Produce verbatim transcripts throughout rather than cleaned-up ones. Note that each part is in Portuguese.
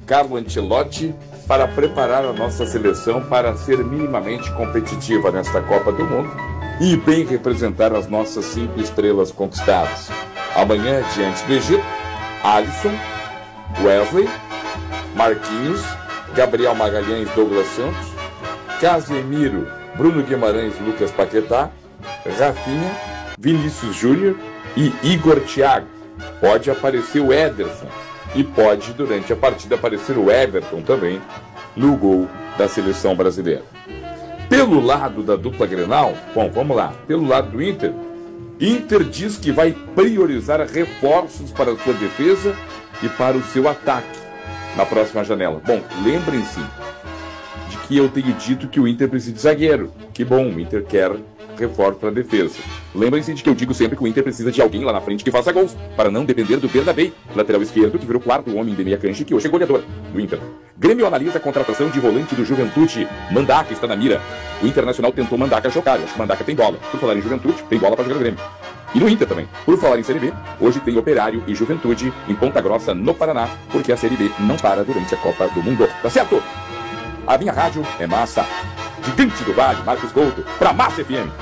Carlo Ancelotti para preparar a nossa seleção para ser minimamente competitiva nesta Copa do Mundo e bem representar as nossas cinco estrelas conquistadas. Amanhã, diante do Egito, Alisson, Wesley, Marquinhos, Gabriel Magalhães, Douglas Santos, Casemiro, Bruno Guimarães, Lucas Paquetá, Rafinha, Vinícius Júnior e Igor Thiago. Pode aparecer o Ederson e pode, durante a partida, aparecer o Everton também no gol da seleção brasileira. Pelo lado da dupla Grenal, bom, vamos lá, pelo lado do Inter, Inter diz que vai priorizar reforços para a sua defesa e para o seu ataque na próxima janela. Bom, lembrem-se de que eu tenho dito que o Inter precisa de zagueiro. Que bom, o Inter quer reforço para a defesa. Lembrem-se de que eu digo sempre que o Inter precisa de alguém lá na frente que faça gols, para não depender do Bernabei, lateral esquerdo, que virou o quarto homem de meia cancha e que hoje é goleador do Inter. Grêmio analisa a contratação de volante do Juventude. Mandaca está na mira. O Internacional tentou Mandaca jogar. Eu acho que Mandaca tem bola. Por falar em Juventude, tem bola para jogar no Grêmio. E no Inter também. Por falar em Série B, hoje tem Operário e Juventude em Ponta Grossa, no Paraná, porque a Série B não para durante a Copa do Mundo. Tá certo? A minha rádio é Massa. Gigante do Vale, Marcos Couto, pra Massa F M.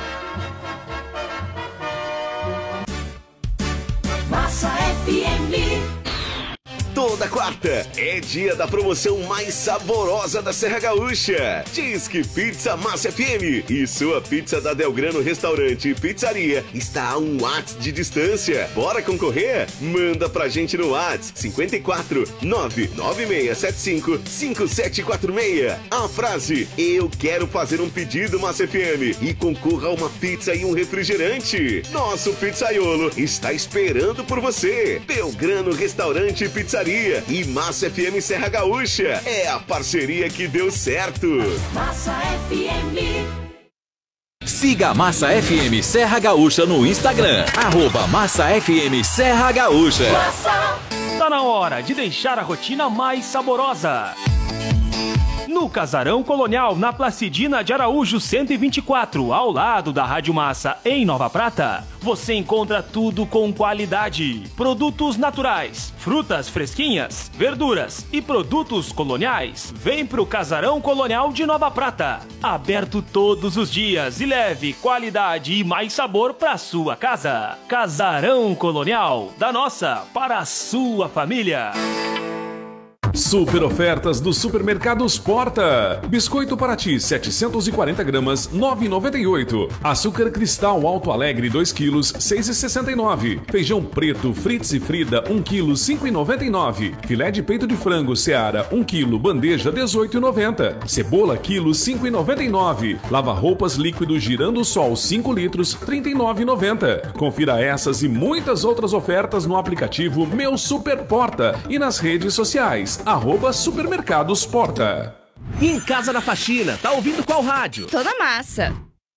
Massa F M. Toda quarta é dia da promoção mais saborosa da Serra Gaúcha. Disque Pizza Massa F M e sua pizza da Delgrano Restaurante e Pizzaria está a um WhatsApp de distância. Bora concorrer? Manda pra gente no WhatsApp cinco quatro nove nove seis sete cinco cinco sete quatro seis. A frase: eu quero fazer um pedido Massa F M e concorra a uma pizza e um refrigerante. Nosso pizzaiolo está esperando por você. Delgrano Restaurante e Pizzaria e Massa F M Serra Gaúcha. É a parceria que deu certo. Massa F M. Siga a Massa F M Serra Gaúcha no Instagram. Arroba Massa F M Serra Gaúcha. Massa. Tá na hora de deixar a rotina mais saborosa. No Casarão Colonial, na Placidina de Araújo cento e vinte e quatro, ao lado da Rádio Massa, em Nova Prata, você encontra tudo com qualidade. Produtos naturais, frutas fresquinhas, verduras e produtos coloniais. Vem pro Casarão Colonial de Nova Prata. Aberto todos os dias e leve qualidade e mais sabor pra sua casa. Casarão Colonial, da nossa para a sua família. Super ofertas do Supermercados Porta. Biscoito Paraty setecentos e quarenta gramas, nove reais e noventa e oito. Açúcar Cristal Alto Alegre dois quilos, seis reais e sessenta e nove. Feijão preto Fritz e Frida um quilo, cinco reais e noventa e nove. Filé de peito de frango Seara um quilo, bandeja dezoito reais e noventa. Cebola quilo, cinco reais e noventa e nove. Lava-roupas líquido Girando Sol cinco litros, trinta e nove reais e noventa. Confira essas e muitas outras ofertas no aplicativo Meu Super Porta e nas redes sociais. Arroba Supermercados Porta. E em casa na faxina, tá ouvindo qual rádio? Tô na Massa.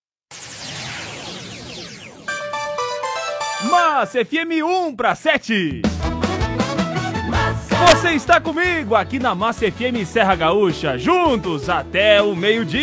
Massa F M um para sete. Você está comigo aqui na Massa F M Serra Gaúcha, juntos até o meio-dia.